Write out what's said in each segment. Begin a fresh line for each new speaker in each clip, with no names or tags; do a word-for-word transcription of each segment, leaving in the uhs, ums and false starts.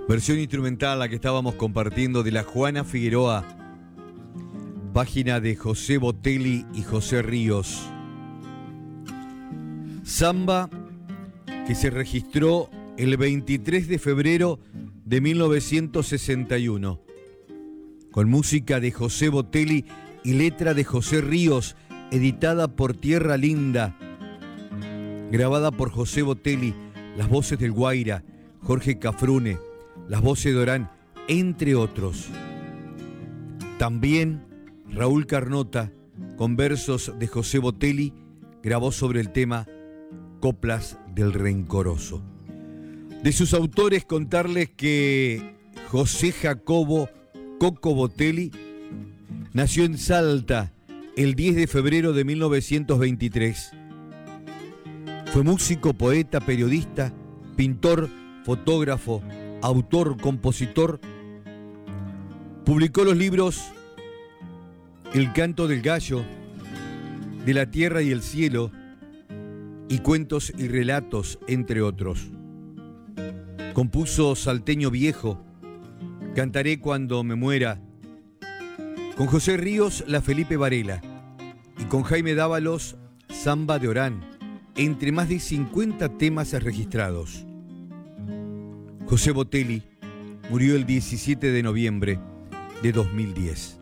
Versión instrumental la que estábamos compartiendo de la Juana Figueroa, página de José Botelli y José Ríos. Samba que se registró el veintitrés de febrero de mil novecientos sesenta y uno, con música de José Botelli y letra de José Ríos, editada por Tierra Linda, grabada por José Botelli, las voces del Guaira, Jorge Cafrune, las voces de Orán, entre otros. También Raúl Carnota, con versos de José Botelli, grabó sobre el tema Coplas del Rencoroso. De sus autores, contarles que José Jacobo Coco Botelli nació en Salta el diez de febrero de mil novecientos veintitrés. Fue músico, poeta, periodista, pintor, fotógrafo, autor, compositor. Publicó los libros El canto del gallo, De la tierra y el cielo, y Cuentos y relatos, entre otros. Compuso Salteño Viejo, Cantaré cuando me muera, con José Ríos La Felipe Varela y con Jaime Dávalos Samba de Orán, entre más de cincuenta temas registrados. José Botelli murió el diecisiete de noviembre de dos mil diez.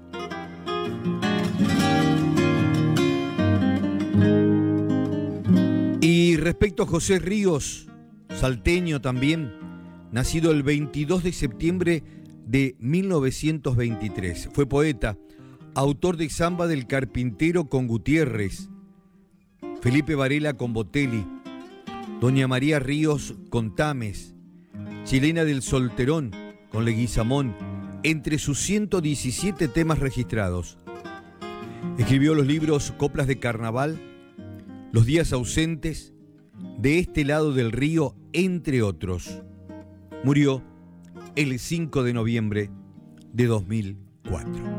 Y respecto a José Ríos, salteño también, nacido el veintidós de septiembre de mil novecientos veintitrés. Fue poeta, autor de Samba del Carpintero con Gutiérrez, Felipe Varela con Botelli, Doña María Ríos con Tames, Chilena del Solterón con Leguizamón, entre sus ciento diecisiete temas registrados. Escribió los libros Coplas de Carnaval, Los días ausentes, De este lado del río, entre otros. Murió el cinco de noviembre de dos mil cuatro.